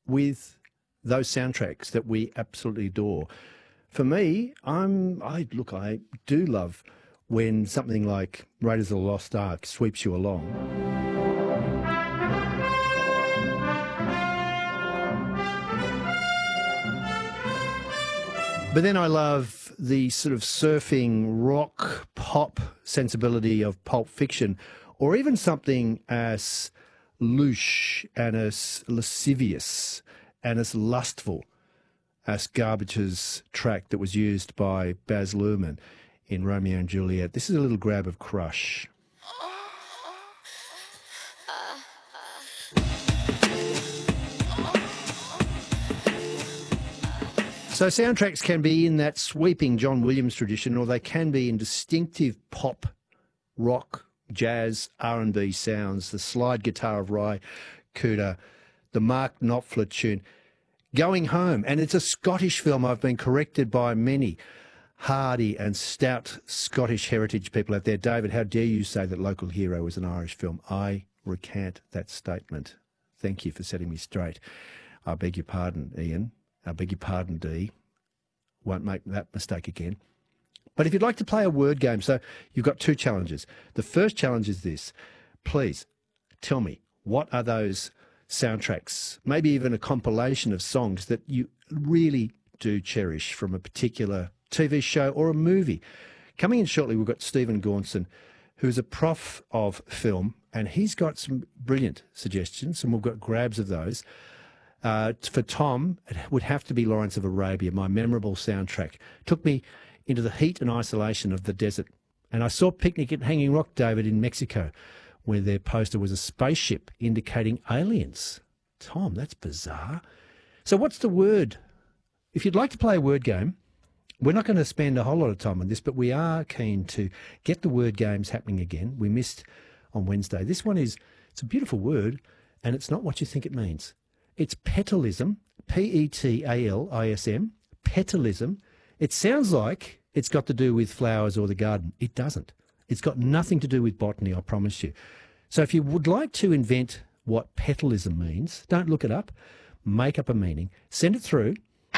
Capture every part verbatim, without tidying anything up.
with those soundtracks that we absolutely adore. For me, I'm I look, I do love when something like Raiders of the Lost Ark sweeps you along. But then I love the sort of surfing rock pop sensibility of Pulp Fiction, or even something as louche and as lascivious and as lustful as Garbage's track that was used by Baz Luhrmann in Romeo and Juliet. This is a little grab of Crush. So soundtracks can be in that sweeping John Williams tradition, or they can be in distinctive pop, rock, jazz, R and B sounds, the slide guitar of Ry Cooder, the Mark Knopfler tune. Going Home, and it's a Scottish film. I've been corrected by many hardy and stout Scottish heritage people out there. David, how dare you say that Local Hero is an Irish film? I recant that statement. Thank you for setting me straight. I beg your pardon, Ian. I beg your pardon, Dee. Won't make that mistake again. But if you'd like to play a word game, so you've got two challenges. The first challenge is this. Please tell me, what are those soundtracks, maybe even a compilation of songs that you really do cherish from a particular T V show or a movie? Coming in shortly, we've got Stephen Gaunson, who's a prof of film, and he's got some brilliant suggestions, and we've got grabs of those. Uh, for Tom, it would have to be Lawrence of Arabia, my memorable soundtrack. Took me into the heat and isolation of the desert. And I saw Picnic at Hanging Rock, David, in Mexico, where their poster was a spaceship indicating aliens. Tom, that's bizarre. So what's the word? If you'd like to play a word game, we're not going to spend a whole lot of time on this, but we are keen to get the word games happening again. We missed on Wednesday. This one is, it's a beautiful word, and it's not what you think it means. It's petalism, P E T A L I S M, petalism. It sounds like it's got to do with flowers or the garden. It doesn't. It's got nothing to do with botany, I promise you. So if you would like to invent what petalism means, don't look it up. Make up a meaning. Send it through.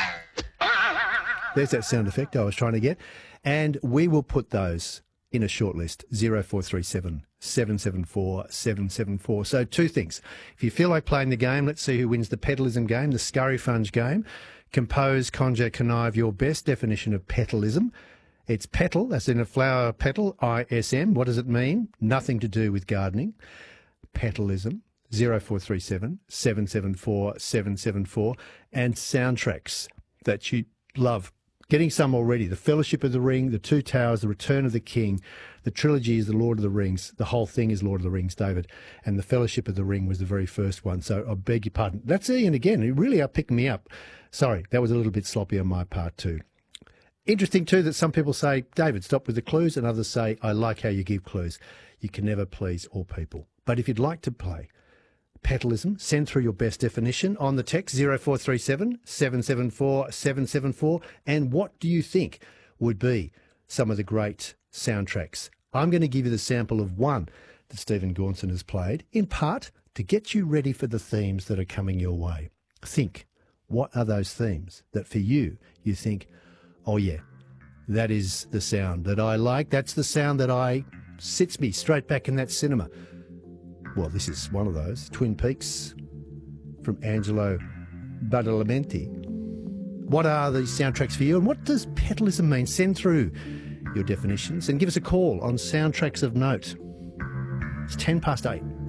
There's that sound effect I was trying to get. And we will put those in a short list, zero four three seven, seven seven four, seven seven four. So two things. If you feel like playing the game, let's see who wins the petalism game, the Scurry Funge game. Compose, conjure, connive your best definition of petalism. It's petal, as in a flower petal, I S M. What does it mean? Nothing to do with gardening. Petalism, zero four three seven, seven seven four, seven seven four. And soundtracks that you love. Getting some already. The Fellowship of the Ring, The Two Towers, The Return of the King. The trilogy is The Lord of the Rings. The whole thing is Lord of the Rings, David. And The Fellowship of the Ring was the very first one. So I beg your pardon. That's Ian again. You really are picking me up. Sorry, that was a little bit sloppy on my part too. Interesting too that some people say, David, stop with the clues, and others say, I like how you give clues. You can never please all people. But if you'd like to play petalism, send through your best definition on the text zero four three seven, seven seven four, seven seven four. And what do you think would be some of the great soundtracks? I'm going to give you the sample of one that Stephen Gaunson has played, in part to get you ready for the themes that are coming your way. Think, what are those themes that for you, you think, oh yeah, that is the sound that I like. That's the sound that I sits me straight back in that cinema. Well, this is one of those. Twin Peaks from Angelo Badalamenti. What are these soundtracks for you, and what does petalism mean? Send through your definitions and give us a call on Soundtracks of Note. It's ten past eight.